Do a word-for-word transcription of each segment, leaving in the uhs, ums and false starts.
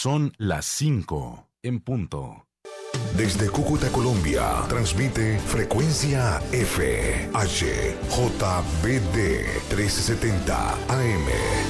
Son las cinco en punto. Desde Cúcuta, Colombia, transmite Frecuencia F, H, J B D trescientos setenta A M.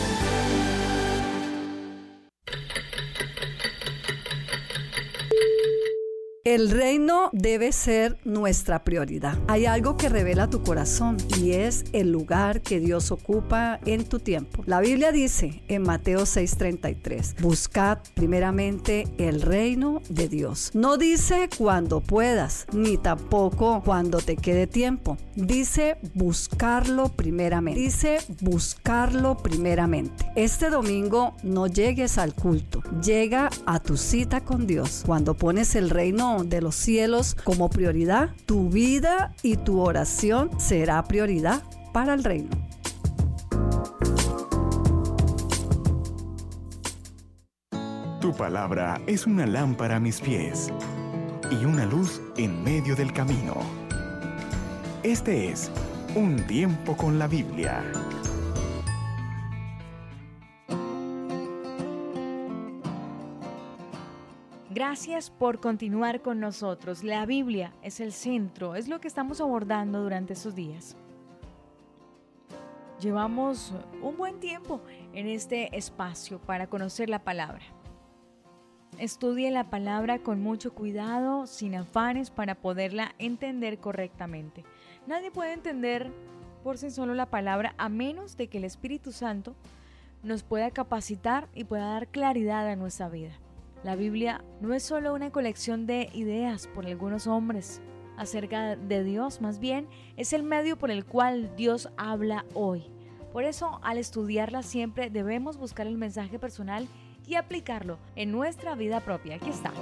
El reino debe ser nuestra prioridad. Hay algo que revela tu corazón y es el lugar que Dios ocupa en tu tiempo. La Biblia dice en Mateo seis treinta y tres, buscad primeramente el reino de Dios. No dice cuando puedas, ni tampoco cuando te quede tiempo. Dice buscarlo primeramente. Dice buscarlo primeramente. Este domingo no llegues al culto, llega a tu cita con Dios. Cuando pones el reino de los cielos como prioridad, tu vida y tu oración será prioridad para el reino. Tu palabra es una lámpara a mis pies y una luz en medio del camino. Este es Un Tiempo con la Biblia. Gracias por continuar con nosotros. La Biblia es el centro, es lo que estamos abordando durante estos días. Llevamos un buen tiempo en este espacio para conocer la palabra. Estudie la palabra con mucho cuidado, sin afanes, para poderla entender correctamente. Nadie puede entender por sí solo la palabra a menos de que el Espíritu Santo nos pueda capacitar y pueda dar claridad a nuestra vida. La Biblia no es solo una colección de ideas por algunos hombres acerca de Dios, más bien es el medio por el cual Dios habla hoy. Por eso, al estudiarla siempre debemos buscar el mensaje personal y aplicarlo en nuestra vida propia. Aquí está.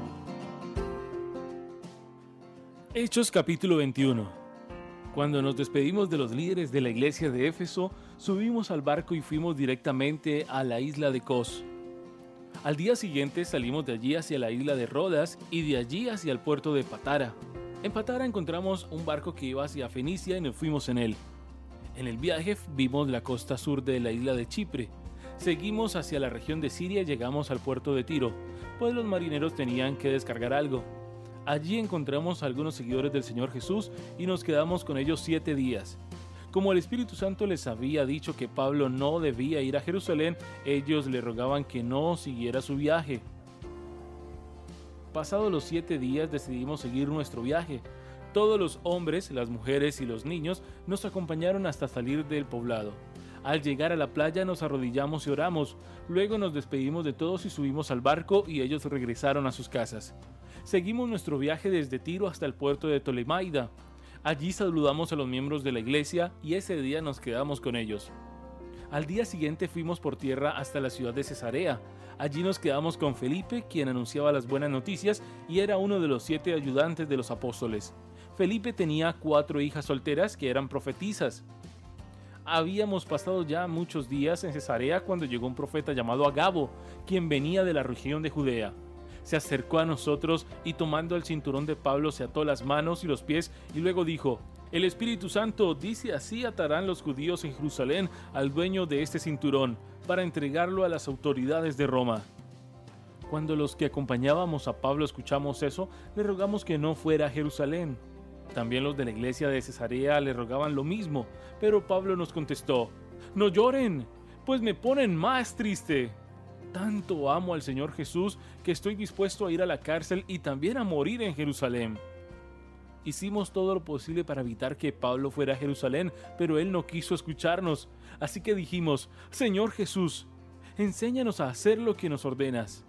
Hechos capítulo veintiuno. Cuando nos despedimos de los líderes de la iglesia de Éfeso, subimos al barco y fuimos directamente a la isla de Cos. Al día siguiente salimos de allí hacia la isla de Rodas y de allí hacia el puerto de Patara. En Patara encontramos un barco que iba hacia Fenicia y nos fuimos en él. En el viaje vimos la costa sur de la isla de Chipre. Seguimos hacia la región de Siria y llegamos al puerto de Tiro, pues los marineros tenían que descargar algo. Allí encontramos a algunos seguidores del Señor Jesús y nos quedamos con ellos siete días. Como el Espíritu Santo les había dicho que Pablo no debía ir a Jerusalén, ellos le rogaban que no siguiera su viaje. Pasados los siete días decidimos seguir nuestro viaje. Todos los hombres, las mujeres y los niños nos acompañaron hasta salir del poblado. Al llegar a la playa nos arrodillamos y oramos. Luego nos despedimos de todos y subimos al barco y ellos regresaron a sus casas. Seguimos nuestro viaje desde Tiro hasta el puerto de Tolemaida. Allí saludamos a los miembros de la iglesia y ese día nos quedamos con ellos. Al día siguiente fuimos por tierra hasta la ciudad de Cesarea. Allí nos quedamos con Felipe, quien anunciaba las buenas noticias y era uno de los siete ayudantes de los apóstoles. Felipe tenía cuatro hijas solteras que eran profetisas. Habíamos pasado ya muchos días en Cesarea cuando llegó un profeta llamado Agabo, quien venía de la región de Judea. Se acercó a nosotros y tomando el cinturón de Pablo se ató las manos y los pies y luego dijo: El Espíritu Santo dice así atarán los judíos en Jerusalén al dueño de este cinturón para entregarlo a las autoridades de Roma. Cuando los que acompañábamos a Pablo escuchamos eso, le rogamos que no fuera a Jerusalén. También los de la iglesia de Cesarea le rogaban lo mismo, pero Pablo nos contestó: No lloren, pues me ponen más triste. Tanto amo al Señor Jesús que estoy dispuesto a ir a la cárcel y también a morir en Jerusalén. Hicimos todo lo posible para evitar que Pablo fuera a Jerusalén, pero él no quiso escucharnos. Así que dijimos: Señor Jesús, enséñanos a hacer lo que nos ordenas.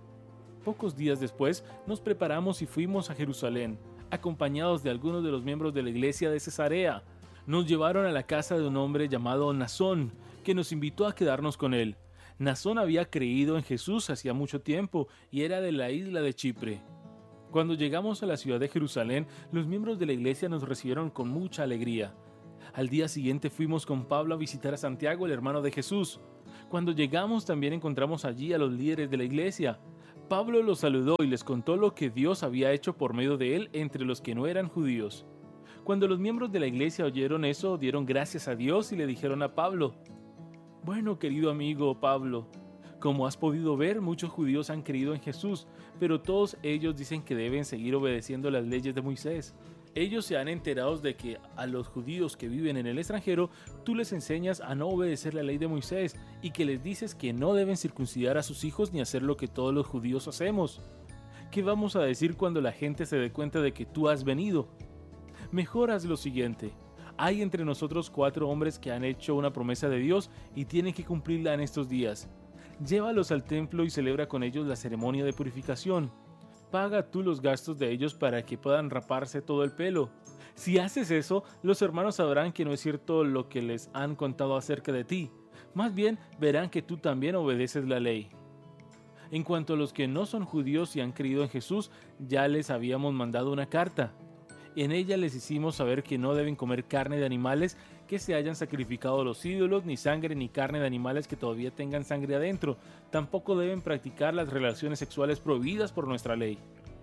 Pocos días después nos preparamos y fuimos a Jerusalén, acompañados de algunos de los miembros de la iglesia de Cesarea. Nos llevaron a la casa de un hombre llamado Nasón, que nos invitó a quedarnos con él. Nasón había creído en Jesús hacía mucho tiempo y era de la isla de Chipre. Cuando llegamos a la ciudad de Jerusalén, los miembros de la iglesia nos recibieron con mucha alegría. Al día siguiente fuimos con Pablo a visitar a Santiago, el hermano de Jesús. Cuando llegamos también encontramos allí a los líderes de la iglesia. Pablo los saludó y les contó lo que Dios había hecho por medio de él entre los que no eran judíos. Cuando los miembros de la iglesia oyeron eso, dieron gracias a Dios y le dijeron a Pablo: Bueno, querido amigo Pablo, Como has podido ver, muchos judíos han creído en Jesús, pero todos ellos dicen que deben seguir obedeciendo las leyes de Moisés. Ellos se han enterado de que a los judíos que viven en el extranjero, tú les enseñas a no obedecer la ley de Moisés y que les dices que no deben circuncidar a sus hijos ni hacer lo que todos los judíos hacemos. ¿Qué vamos a decir cuando la gente se dé cuenta de que tú has venido? Mejor haz lo siguiente. Hay entre nosotros cuatro hombres que han hecho una promesa de Dios y tienen que cumplirla en estos días. Llévalos al templo y celebra con ellos la ceremonia de purificación. Paga tú los gastos de ellos para que puedan raparse todo el pelo. Si haces eso, los hermanos sabrán que no es cierto lo que les han contado acerca de ti. Más bien, verán que tú también obedeces la ley. En cuanto a los que no son judíos y han creído en Jesús, ya les habíamos mandado una carta. En ella les hicimos saber que no deben comer carne de animales que se hayan sacrificado a los ídolos, ni sangre ni carne de animales que todavía tengan sangre adentro. Tampoco deben practicar las relaciones sexuales prohibidas por nuestra ley.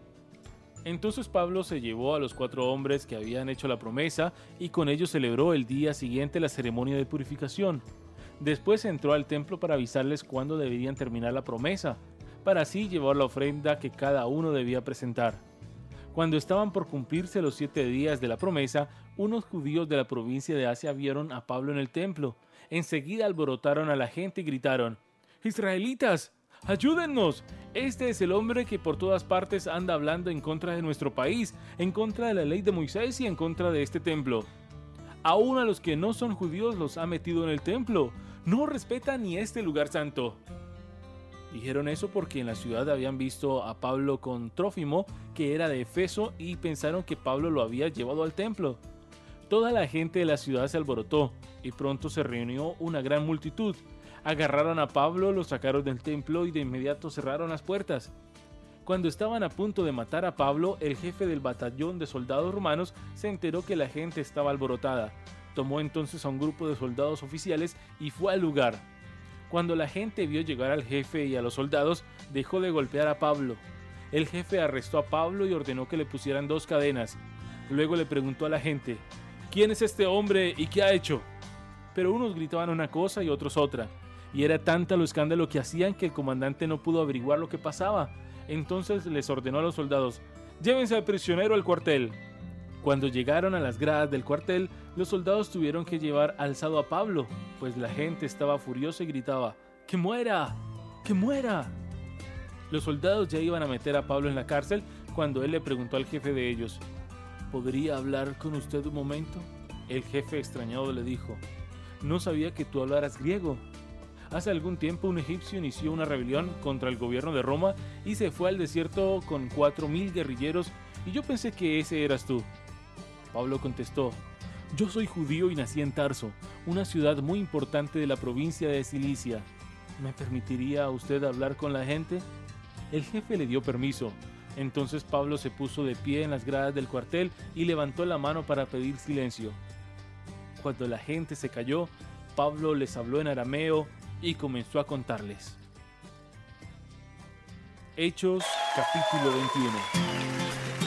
Entonces Pablo se llevó a los cuatro hombres que habían hecho la promesa y con ellos celebró el día siguiente la ceremonia de purificación. Después entró al templo para avisarles cuándo deberían terminar la promesa, para así llevar la ofrenda que cada uno debía presentar. Cuando estaban por cumplirse los siete días de la promesa, unos judíos de la provincia de Asia vieron a Pablo en el templo. Enseguida alborotaron a la gente y gritaron: ¡Israelitas, ayúdennos! Este es el hombre que por todas partes anda hablando en contra de nuestro país, en contra de la ley de Moisés y en contra de este templo. Aún a los que no son judíos los ha metido en el templo. No respeta ni este lugar santo. Dijeron eso porque en la ciudad habían visto a Pablo con Trófimo, que era de Efeso, y pensaron que Pablo lo había llevado al templo. Toda la gente de la ciudad se alborotó, y pronto se reunió una gran multitud. Agarraron a Pablo, lo sacaron del templo y de inmediato cerraron las puertas. Cuando estaban a punto de matar a Pablo, el jefe del batallón de soldados romanos se enteró que la gente estaba alborotada. Tomó entonces a un grupo de soldados oficiales y fue al lugar. Cuando la gente vio llegar al jefe y a los soldados, dejó de golpear a Pablo. El jefe arrestó a Pablo y ordenó que le pusieran dos cadenas. Luego le preguntó a la gente: ¿quién es este hombre y qué ha hecho? Pero unos gritaban una cosa y otros otra, y era tanta lo escándalo que hacían que el comandante no pudo averiguar lo que pasaba. Entonces les ordenó a los soldados: llévense al prisionero al cuartel. Cuando llegaron a las gradas del cuartel, los soldados tuvieron que llevar alzado a Pablo, pues la gente estaba furiosa y gritaba: ¡que muera! ¡que muera! Los soldados ya iban a meter a Pablo en la cárcel cuando él le preguntó al jefe de ellos: ¿podría hablar con usted un momento? El jefe, extrañado, le dijo: no sabía que tú hablaras griego. Hace algún tiempo un egipcio inició una rebelión contra el gobierno de Roma y se fue al desierto con cuatro mil guerrilleros, y yo pensé que ese eras tú. Pablo contestó: yo soy judío y nací en Tarso, una ciudad muy importante de la provincia de Cilicia. ¿Me permitiría usted hablar con la gente? El jefe le dio permiso. Entonces Pablo se puso de pie en las gradas del cuartel y levantó la mano para pedir silencio. Cuando la gente se calló, Pablo les habló en arameo y comenzó a contarles. Hechos capítulo veintiuno.